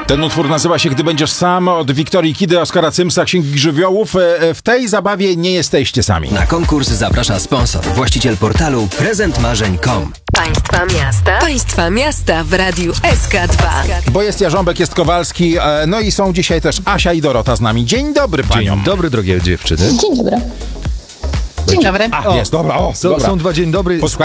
Ten utwór nazywa się Gdy będziesz sam, od Wiktorii Kidy, Oskara Cymsa, Księgi Żywiołów. W tej zabawie nie jesteście sami. Na konkurs zaprasza sponsor, właściciel portalu prezentmarzeń.com. Państwa miasta w Radiu SK2. Bo jest Jarząbek, jest Kowalski, no i są dzisiaj też Asia i Dorota z nami. Dzień dobry paniom. Dzień dobry, drogie dziewczyny. Dzień dobry. Dzień dobry. Jest, dobra, Są dwa dzień dobry. Posłuchajcie,